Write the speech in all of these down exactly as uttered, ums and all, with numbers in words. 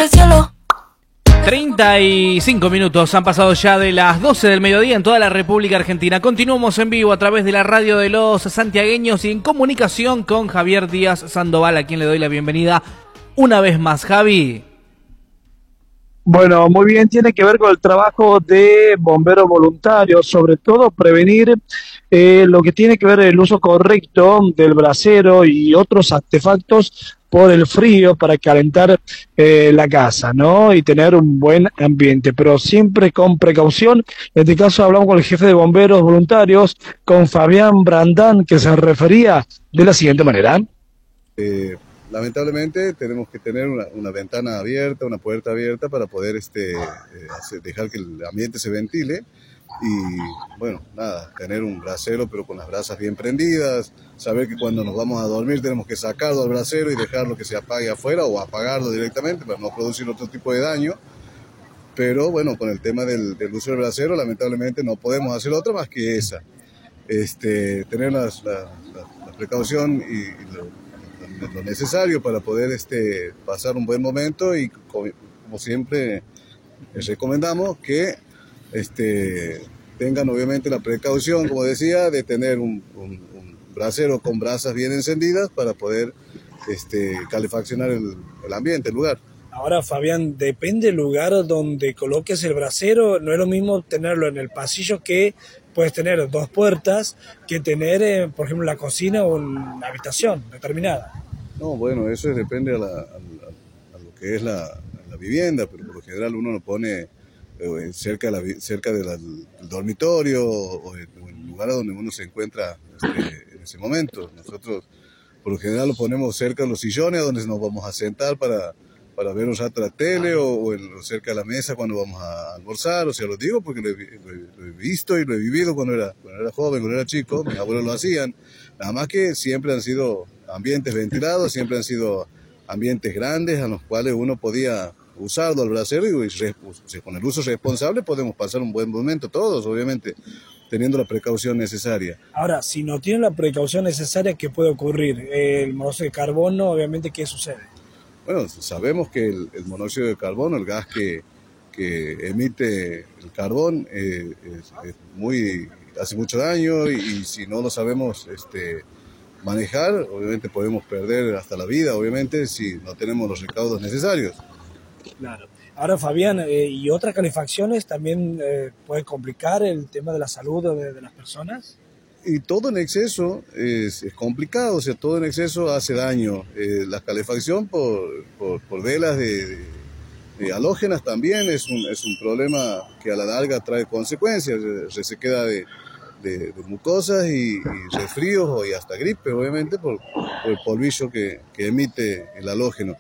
el cielo. treinta y cinco minutos han pasado ya de las doce del mediodía en toda la República Argentina. Continuamos en vivo a través de la radio de los santiagueños y en comunicación con Javier Díaz Sandoval, a quien le doy la bienvenida una vez más. Javi. Bueno, muy bien, tiene que ver con el trabajo de bomberos voluntarios, sobre todo prevenir eh, lo que tiene que ver el uso correcto del brasero y otros artefactos por el frío para calentar eh, la casa, ¿no? Y tener un buen ambiente, pero siempre con precaución. En este caso hablamos con el jefe de bomberos voluntarios, con Fabián Brandán, que se refería de la siguiente manera. Eh... Lamentablemente tenemos que tener una, una ventana abierta, una puerta abierta para poder este, eh, dejar que el ambiente se ventile y, bueno, nada, tener un brasero pero con las brasas bien prendidas, saber que cuando nos vamos a dormir tenemos que sacarlo al brasero y dejarlo que se apague afuera o apagarlo directamente para no producir otro tipo de daño. Pero, bueno, con el tema del, del uso del brasero, lamentablemente no podemos hacer otra más que esa. Este, tener las, la, la, la precaución y, y lo, lo necesario para poder este, pasar un buen momento y como, como siempre les recomendamos que este, tengan obviamente la precaución, como decía, de tener un, un, un brasero con brasas bien encendidas para poder este, calefaccionar el, el ambiente, el lugar. Ahora, Fabián, depende del lugar donde coloques el brasero, no es lo mismo tenerlo en el pasillo que puedes tener dos puertas que tener, eh, por ejemplo, la cocina o una habitación determinada. No, bueno, eso depende a, la, a, a, a lo que es la, la vivienda, pero por lo general uno lo pone eh, cerca, de la, cerca de la, del dormitorio o el, o el lugar donde uno se encuentra este, en ese momento. Nosotros por lo general lo ponemos cerca de los sillones donde nos vamos a sentar para, para ver un rato la tele o, o, el, o cerca de la mesa cuando vamos a almorzar. O sea, lo digo porque lo he, lo he, lo he visto y lo he vivido cuando era, cuando era joven, cuando era chico, mis abuelos lo hacían. Nada más que siempre han sido ambientes ventilados, siempre han sido ambientes grandes a los cuales uno podía usarlo al brasero y, y con el uso responsable podemos pasar un buen momento todos, obviamente, teniendo la precaución necesaria. Ahora, si no tienen la precaución necesaria, ¿qué puede ocurrir? El monóxido de carbono, obviamente, ¿qué sucede? Bueno, sabemos que el, el monóxido de carbono, el gas que, que emite el carbón, eh, es, es muy, hace mucho daño y, y si no lo sabemos este, manejar, obviamente podemos perder hasta la vida, obviamente, si no tenemos los recaudos necesarios. Claro. Ahora, Fabián, eh, ¿y otras calefacciones también eh, puede complicar el tema de la salud de, de las personas? Y todo en exceso es, es complicado, o sea, todo en exceso hace daño. Eh, la calefacción por, por, por velas de, de, de halógenas también es un, es un problema que a la larga trae consecuencias, resequedad de, de, de mucosas y, y resfríos y hasta gripe, obviamente, por, por el polvillo que, que emite el halógeno.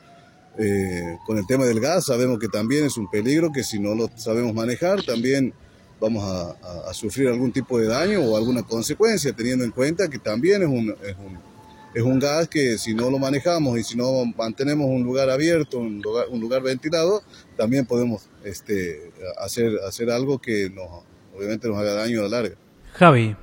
Eh, con el tema del gas sabemos que también es un peligro que si no lo sabemos manejar también vamos a, a, a sufrir algún tipo de daño o alguna consecuencia, teniendo en cuenta que también es un, es un, es un gas que si no lo manejamos y si no mantenemos un lugar abierto, un lugar, un lugar ventilado, también podemos este, hacer, hacer algo que nos, obviamente nos haga daño a la larga. Javi.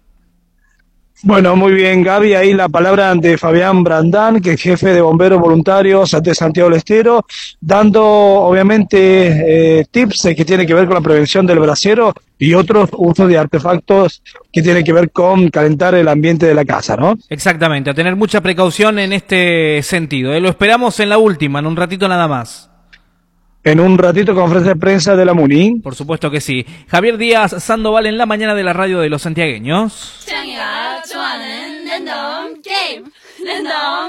Bueno, muy bien, Gaby, ahí la palabra de Fabián Brandán, que es jefe de bomberos voluntarios de Santiago del Estero, dando obviamente eh, tips que tienen que ver con la prevención del brasero y otros usos de artefactos que tienen que ver con calentar el ambiente de la casa, ¿no? Exactamente, a tener mucha precaución en este sentido. ¿eh? Lo esperamos en la última, en un ratito nada más. En un ratito conferencia de prensa de la MUNI. Por supuesto que sí. Javier Díaz Sandoval en la mañana de la radio de los santiagueños.